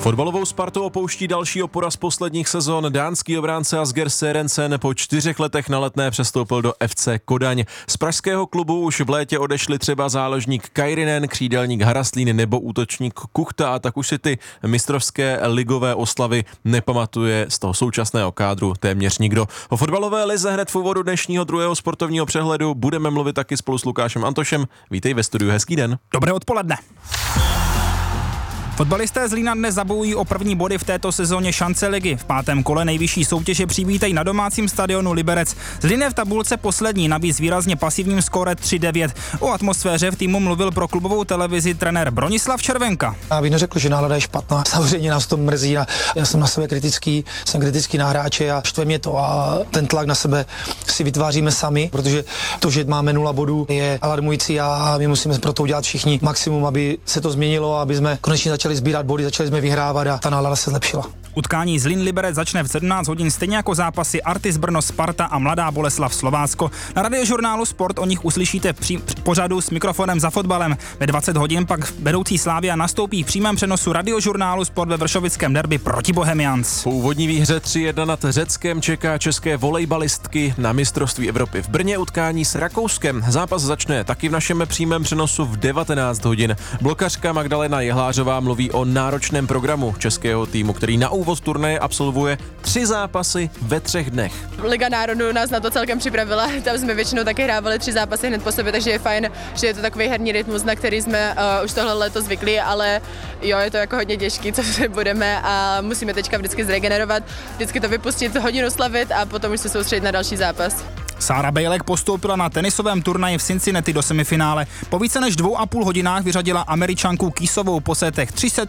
Fotbalovou Spartu opouští další opora z posledních sezon. Dánský obránce Asger Sørensen po 4 letech na Letné přestoupil do FC Kodaň. Z pražského klubu už v létě odešli třeba záložník Kairinen, křídelník Haraslín nebo útočník Kuchta, a tak už si ty mistrovské ligové oslavy nepamatuje z toho současného kádru téměř nikdo. O fotbalové lize hned v úvodu dnešního druhého sportovního přehledu budeme mluvit taky spolu s Lukášem Antošem. Vítej ve studiu, hezký den. Dobré odpoledne. Fotbalisté z Zlína dnes zabojují o první body v této sezóně šance ligy. V 5. kole nejvyšší soutěže přivítají na domácím stadionu Liberec. Zlín je v tabulce poslední, navíc výrazně pasivním skóre 3-9. O atmosféře v týmu mluvil pro klubovou televizi trenér Bronislav Červenka. Já bych neřekl, že nálada je špatná. Samozřejmě nás to mrzí a já jsem na sebe kritický, jsem kritický na hráče a štve mě to a ten tlak na sebe si vytváříme sami, protože to, že máme 0 bodů, je alarmující a my musíme pro to udělat všichni maximum, aby se to změnilo, aby jsme konečně začali sbírat body, začali jsme vyhrávat a ta nálada se zlepšila. Utkání Zlín Liberec začne v 17 hodin, stejně jako zápasy Artis Brno Sparta a Mladá Boleslav Slovácko. Na radiožurnálu Sport o nich uslyšíte pořadu s mikrofonem za fotbalem. Ve 20 hodin pak vedoucí Slavia nastoupí v přímém přenosu radiožurnálu Sport ve vršovickém derby proti Bohemians. Po úvodní výhře 3-1 nad Řeckem čeká české volejbalistky na mistrovství Evropy v Brně utkání s Rakouskem. Zápas začne taky v našem přímém přenosu v 19 hodin. Blokařka Magdalena Jehlářová mluví o náročném programu českého týmu, který na úvod turnaje absolvuje 3 zápasy ve 3 dnech. Liga národů nás na to celkem připravila, tam jsme většinou taky hrávali 3 zápasy hned po sobě, takže je fajn, že je to takový herní rytmus, na který jsme už tohle léto zvyklí, ale jo, je to jako hodně těžký, co se budeme a musíme teďka vždycky zregenerovat, vždycky to vypustit, hodinu slavit a potom už se soustředit na další zápas. Sára Bejlek postoupila na tenisovém turnaji v Cincinnati do semifinále. Po více než 2,5 hodinách vyřadila Američanku Kisovou po setech 3-6,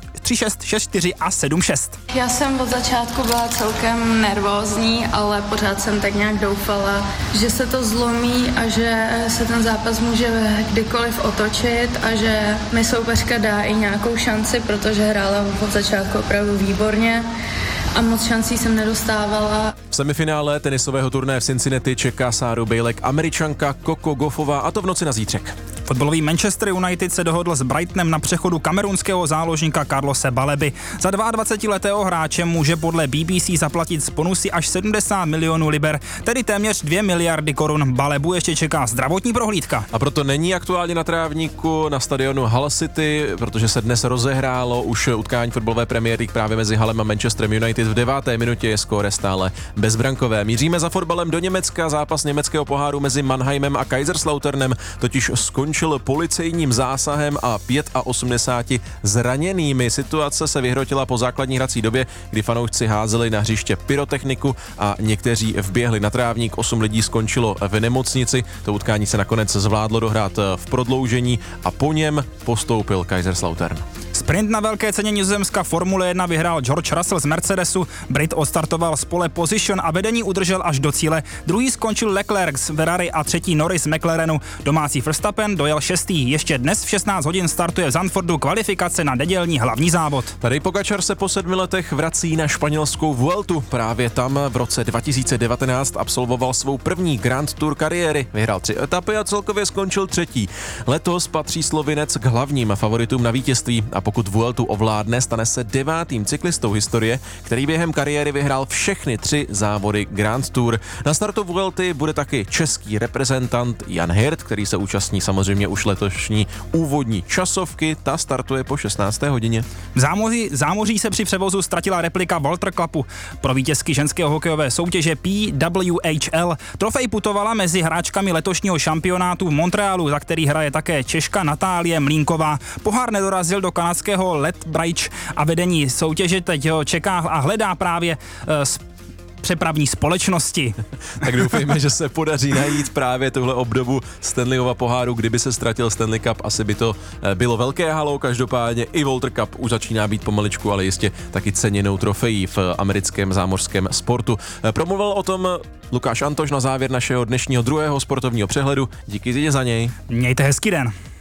6-4 a 7-6. Já jsem od začátku byla celkem nervózní, ale pořád jsem tak nějak doufala, že se to zlomí a že se ten zápas může kdykoliv otočit a že mi soupeřka dá i nějakou šanci, protože hrála od začátku opravdu výborně a moc šancí jsem nedostávala. V semifinále tenisového turnaje v Cincinnati čeká Sáru Bejlek Američanka Coco Gauffová, a to v noci na zítřek. Fotbalový Manchester United se dohodl s Brightonem na přechodu kamerunského záložníka Carlose Baleby. Za 22letého hráče může podle BBC zaplatit z bonusy až 70 milionů liber, tedy téměř 2 miliardy korun. Balebu ještě čeká zdravotní prohlídka. A proto není aktuálně na trávníku na stadionu Hull City, protože se dnes rozehrálo už utkání fotbalové Premier League právě mezi Hullem a Manchesterem United. V 9. minutě je skóre stále bezbrankové. Míříme za fotbalem do Německa. Zápas německého poháru mezi Mannheimem a Kaiserslauternem totiž skončil policejním zásahem a 85 zraněnými. Situace se vyhrotila po základní hrací době, kdy fanoušci házeli na hřiště pyrotechniku a někteří vběhli na trávník. 8 lidí skončilo v nemocnici. To utkání se nakonec zvládlo dohrát v prodloužení a po něm postoupil Kaiserslautern. Sprint na velké ceně Nizozemska Formule 1 vyhrál George Russell z Mercedesu. Brit odstartoval z pole position a vedení udržel až do cíle. Druhý skončil Leclerc z Ferrari a třetí Norris z McLarenu. Domácí Verstappen dojel 6. Ještě dnes v 16 hodin startuje v Zandvoortu kvalifikace na nedělní hlavní závod. Tadej Pogačar se po 7 letech vrací na španělskou Vueltu. Právě tam v roce 2019 absolvoval svou první Grand Tour kariéry. Vyhrál 3 etapy a celkově skončil 3. Letos patří Slovinec k hlavním favoritům na vítězství a pokud Vueltu ovládne, stane se 9. cyklistou historie, který během kariéry vyhrál všechny 3 závody Grand Tour. Na startu Vuelty bude taky český reprezentant Jan Hirt, který se účastní samozřejmě už letošní úvodní časovky. Ta startuje po 16. hodině. V zámoří se při převozu ztratila replika Walter Cupu. Pro vítězky ženského hokejové soutěže PWHL trofej putovala mezi hráčkami letošního šampionátu v Montrealu, za který hraje také Češka Natálie Mlínková. Pohár nedorazil do kanadského Lethbridge a vedení soutěže teď ho čeká a hledá právě přepravní společnosti. Tak doufejme, že se podaří najít právě tuhle obdobu Stanleyova poháru. Kdyby se ztratil Stanley Cup, asi by to bylo velké halo. Každopádně i Walter Cup už začíná být pomaličku, ale jistě taky ceněnou trofejí v americkém zámořském sportu. Promluvil o tom Lukáš Antoš na závěr našeho dnešního druhého sportovního přehledu. Díky za něj. Mějte hezký den.